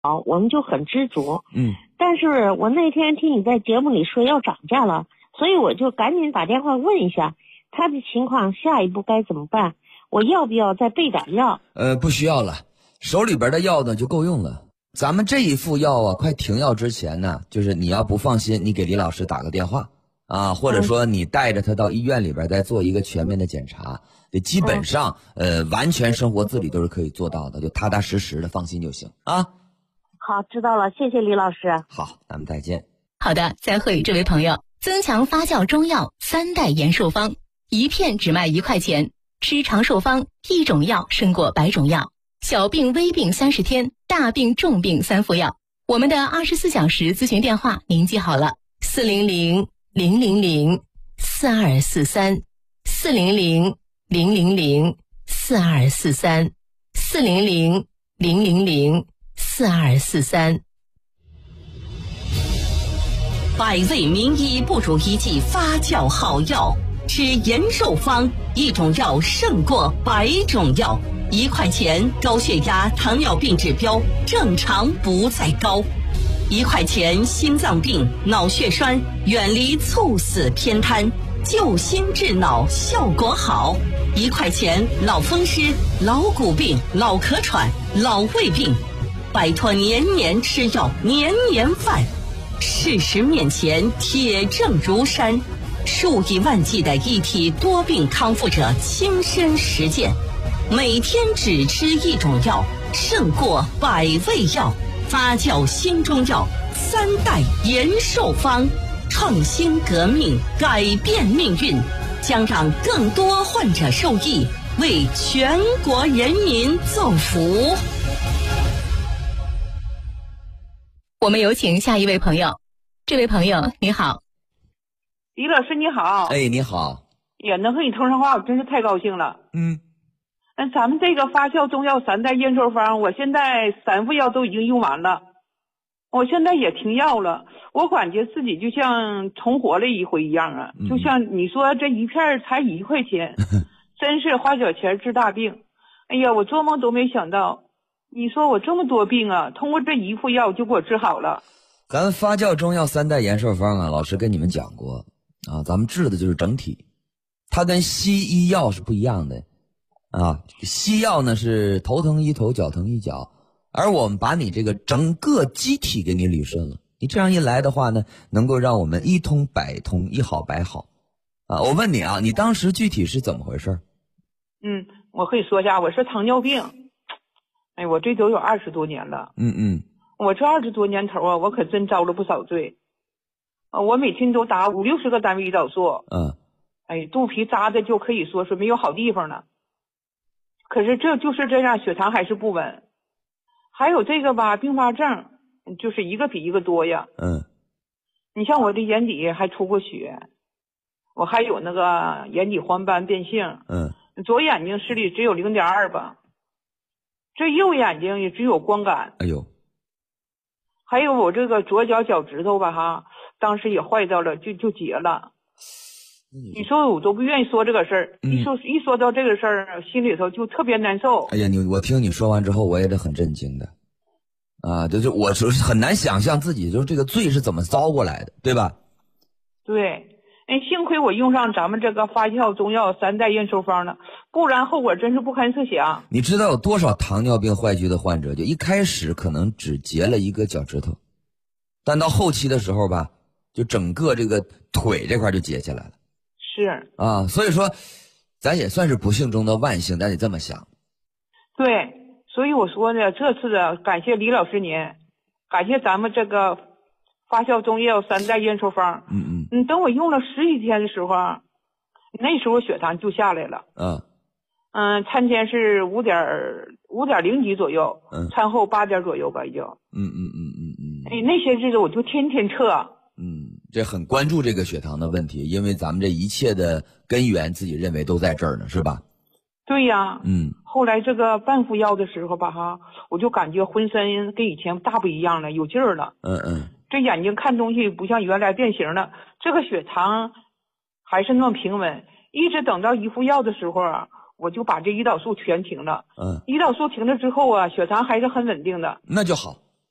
我们就很知足。但是我那天听你在节目里说要涨价了，所以我就赶紧打电话问一下他的情况，下一步该怎么办？我要不要再备点药？ 不需要了，手里边的药呢就够用了。咱们这一副药啊，快停药之前呢，就是你要不放心，你给李老师打个电话啊，或者说你带着他到医院里边再做一个全面的检查。基本上完全生活自理都是可以做到的，就踏踏实实的放心就行啊。 好，知道了，谢谢李老师。 好，咱们再见。 好的，再会，这位朋友。增强发酵中药3代延寿方，一片只卖1块钱，吃长寿方，一种药胜过100种药。小病微病30天，大病重病3副药。我们的24小时咨询电话您记好了：400-000-4243 400-000-4243 400-000-4243。 百味名医不如一剂发酵好药，吃延寿方，一种药胜过100种药。1块钱，高血压、糖尿病指标正常不再高。1块钱，心脏病、脑血栓远离猝死偏瘫，救心治脑效果好。1块钱，老风湿、老骨病、老咳喘、老胃病，摆脱年年吃药、年年犯。事实面前，铁证如山，数以万计的一体多病康复者亲身实践，每天只吃一种药，胜过100味药。发酵新中药3代延寿方，创新革命，改变命运，将让更多患者受益，为全国人民造福。 我们有请下一位朋友。这位朋友你好。 李老师你好。 哎，你好。 也能和你通上话，我真是太高兴了。咱们这个发酵中药3代延寿方，我现在3副药都已经用完了，我现在也停药了，我感觉自己就像重活了一回一样啊。就像你说这一片才1块钱，真是花小钱治大病。哎呀，我做梦都没想到，你说我这么多病啊，通过这1副药就给我治好了。 咱们发酵中药3代延寿方啊，老师跟你们讲过啊，咱们治的就是整体，它跟西医药是不一样的啊。西药呢是头疼医头，脚疼医脚，而我们把你这个整个机体给你捋顺了。你这样一来的话呢，能够让我们一通百通，一好百好啊。我问你啊，你当时具体是怎么回事？ 我可以说一下，我是糖尿病。哎，我这都有20多年了。我这20多年头啊，我可真遭了不少罪。我每天都打50-60个单位胰岛素。肚皮扎的就可以说是没有好地方了。可是这就是这样，血糖还是不稳。还有这个吧，并发症就是一个比一个多呀。你像我这眼底还出过血，我还有那个眼底黄斑变性。左眼睛视力只有0.2吧，这右眼睛也只有光感。 哎呦， 还有我这个左脚脚趾头吧哈，当时也坏到了，就截了。你说我都不愿意说这个事儿，一说到这个事儿，心里头就特别难受。 哎呀，我听你说完之后，我也是很震惊的啊！就是我是很难想象自己就是这个罪是怎么遭过来的，对吧？ 对。幸亏我用上咱们这个发酵中药3代延寿方了，不然后果真是不堪设想。 你知道有多少糖尿病坏疽的患者，就一开始可能只截了一个脚趾头，但到后期的时候吧，就整个这个腿这块就截下来了。 是啊，所以说咱也算是不幸中的万幸，咱得这么想。 对，所以我说呢，这次的感谢李老师您，感谢咱们这个发酵中药3代延寿方。等我用了10几天的时候，那时候血糖就下来了。餐前是5.0几左右，餐后8点左右吧，已经。那些日子我就天天测。 这很关注这个血糖的问题，因为咱们这一切的根源自己认为都在这儿呢，是吧？ 对呀。后来这个半副药的时候吧哈，我就感觉浑身跟以前大不一样了，有劲儿了。这眼睛看东西不像原来变形了，这个血糖还是那么平稳。一直等到1副药的时候啊，我就把这胰岛素全停了。胰岛素停了之后啊，血糖还是很稳定的。 那就好。